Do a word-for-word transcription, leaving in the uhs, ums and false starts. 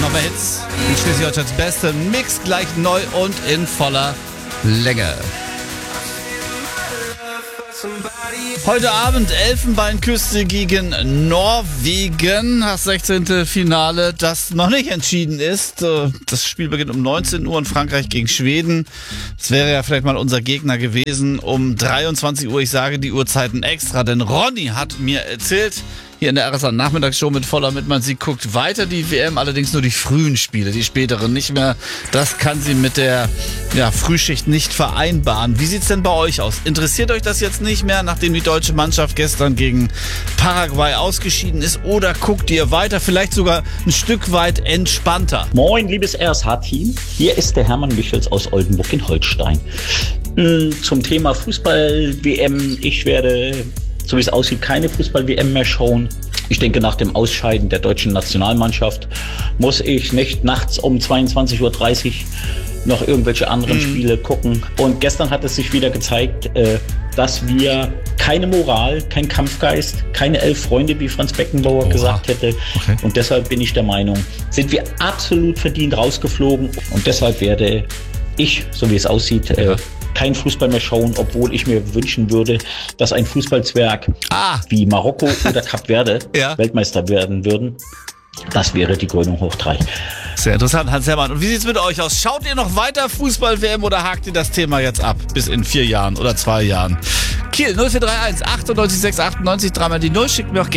Sommerhits in Schleswig-Holsteins Beste. Mix gleich neu und in voller Länge. Heute Abend Elfenbeinküste gegen Norwegen. Das sechzehnte Finale, das noch nicht entschieden ist. Das Spiel beginnt um neunzehn Uhr in Frankreich gegen Schweden. Das wäre ja vielleicht mal unser Gegner gewesen um dreiundzwanzig Uhr. Ich sage die Uhrzeiten extra, denn Ronny hat mir erzählt, hier in der R S A-Nachmittagsshow mit voller Mitmann, sie guckt weiter die W M, allerdings nur die frühen Spiele, die späteren nicht mehr. Das kann sie mit der ja, Frühschicht nicht vereinbaren. Wie sieht's denn bei euch aus? Interessiert euch das jetzt nicht mehr, nachdem die deutsche Mannschaft gestern gegen Paraguay ausgeschieden ist? Oder guckt ihr weiter, vielleicht sogar ein Stück weit entspannter? Moin, liebes R S H-Team. Hier ist der Hermann Michels aus Oldenburg in Holstein. Zum Thema Fußball-W M. Ich werde, so wie es aussieht, keine Fußball-W M mehr schauen. Ich denke, nach dem Ausscheiden der deutschen Nationalmannschaft muss ich nicht nachts um zweiundzwanzig Uhr dreißig noch irgendwelche anderen mhm. Spiele gucken. Und gestern hat es sich wieder gezeigt, dass wir keine Moral, kein Kampfgeist, keine elf Freunde, wie Franz Beckenbauer Oha. gesagt hätte. Okay. Und deshalb bin ich der Meinung, sind wir absolut verdient rausgeflogen. Und deshalb werde ich, so wie es aussieht, ja. kein Fußball mehr schauen, obwohl ich mir wünschen würde, dass ein Fußballzwerg ah. wie Marokko oder Kap Verde ja. Weltmeister werden würden. Das wäre die Krönung hoch drei. Sehr interessant, Hans-Hermann. Und wie sieht's mit euch aus? Schaut ihr noch weiter Fußball-W M oder hakt ihr das Thema jetzt ab? Bis in vier Jahren oder zwei Jahren? Kiel null vier drei eins achtundneunzig sechs achtundneunzig, dreimal die Null. Schickt mir auch gerne